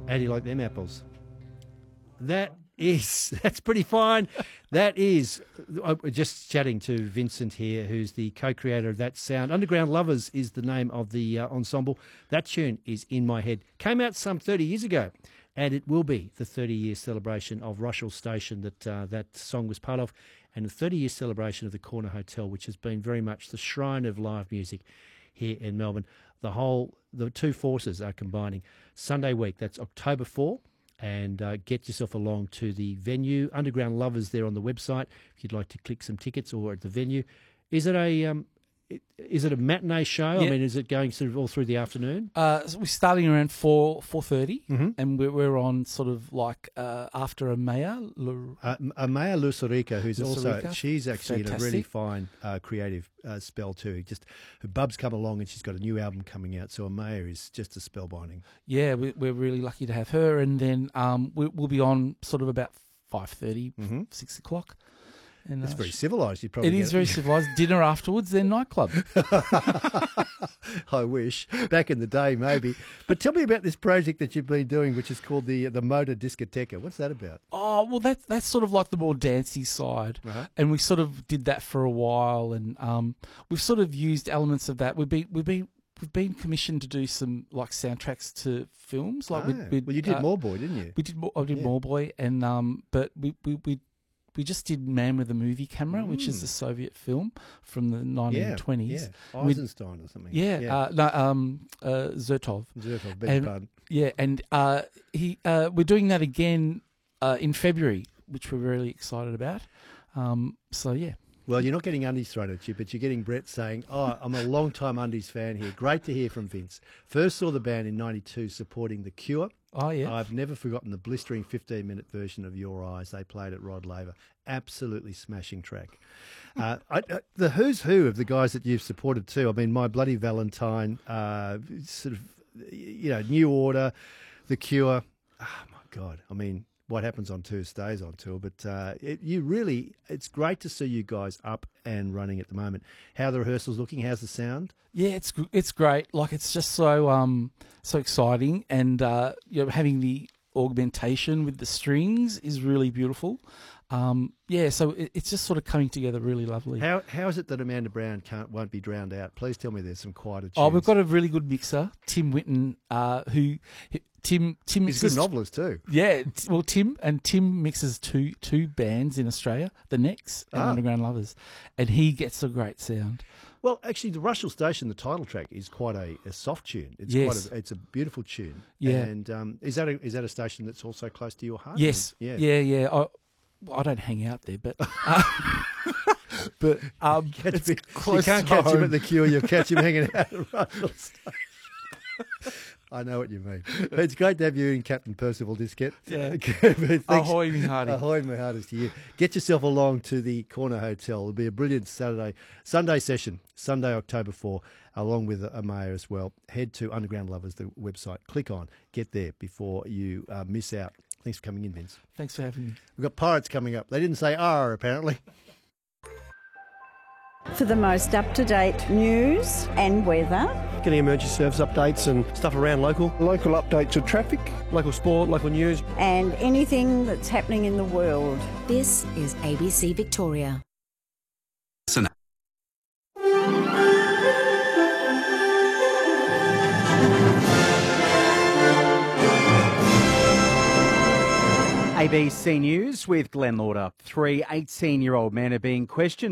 How do you like them apples? That's pretty fine. That is, just chatting to Vincent here, who's the co-creator of that sound. Underground Lovers is the name of the ensemble. That tune is in my head. Came out some 30 years ago, and it will be the 30-year celebration of Russell Station that song was part of, and the 30-year celebration of the Corner Hotel, which has been very much the shrine of live music here in Melbourne. The two forces are combining. Sunday week, that's October 4, and get yourself along to the venue. Underground Lovers there on the website if you'd like to click some tickets, or at the venue. Is it a matinee show? Yeah. I mean, is it going sort of all through the afternoon? So we're starting around 4:30, Mm-hmm. and we're on sort of like after Amaya. Amaya Lusarica, who's also, Lusarica. she's actually in a really Fantastic. fine creative spell too. Her bub's come along and she's got a new album coming out, so Amaya is just a spellbinding. Yeah, we're really lucky to have her, and then we'll be on sort of about 5:30, Mm-hmm. 6 o'clock. And It's very civilised. You'd probably It is very civilised. Dinner afterwards, then nightclub. I wish. Back in the day, maybe. But tell me about this project that you've been doing, which is called the Motor Discoteca. What's that about? Oh, well, that's sort of like the more dancey side. Uh-huh. And we sort of did that for a while, and we've sort of used elements of that. We've been commissioned to do some like soundtracks to films. Like Well, you did Moorboy, didn't you? We did. I did Yeah. Moorboy, and but we just did Man with a Movie Camera, which is a Soviet film from the 1920s. Yeah. Eisenstein or something. Zertov. Zertov, beg your pardon. Yeah, and we're doing that again in February, which we're really excited about. So yeah. Well, you're not getting undies thrown at you, but you're getting Brett saying, "Oh, I'm a long-time undies fan here. Great to hear from Vince. First saw the band in '92 supporting The Cure. Oh yeah. I've never forgotten the blistering 15-minute version of Your Eyes they played at Rod Laver. Absolutely smashing track. The who's who of the guys that you've supported too. I mean, My Bloody Valentine, sort of, New Order, The Cure. Oh my God. I mean, what happens on tour stays on tour. But it's great to see you guys up and running at the moment. How are the rehearsals looking? How's the sound? Yeah, it's great. Like, it's just so exciting, and having the augmentation with the strings is really beautiful. So it's just sort of coming together really lovely. How is it that Amanda Brown won't be drowned out? Please tell me there's some quieter tunes. Oh, we've got a really good mixer, Tim Whitten, Tim He's a mixes. good novelist too. Yeah, Tim mixes two bands in Australia, The Necks and Underground Lovers, and he gets a great sound. Well, actually, the Russell Station, the title track, is quite a soft tune. It's Yes. it's a beautiful tune. Yeah. And is that a station that's also close to your heart? Yes, Yeah. I don't hang out there, but it's You close can't to catch him home. at the Cure. You'll catch him hanging out at Russell Station. I know what you mean. It's great to have you in, Captain Percival Diskett. Yeah. Thanks. Ahoy, me hearty. Ahoy, my hearties to you. Get yourself along to the Corner Hotel. It'll be a brilliant Sunday session, Sunday, October 4, along with Amaya as well. Head to Underground Lovers, the website. Click on, get there before you miss out. Thanks for coming in, Vince. Thanks for having me. We've got Pirates coming up. They didn't say R, apparently. For the most up-to-date news and weather. Getting emergency service updates and stuff around local. Local updates of traffic, local sport, local news. And anything that's happening in the world. This is ABC Victoria. ABC News with Glenn Lauder. 3 18-year-old men are being questioned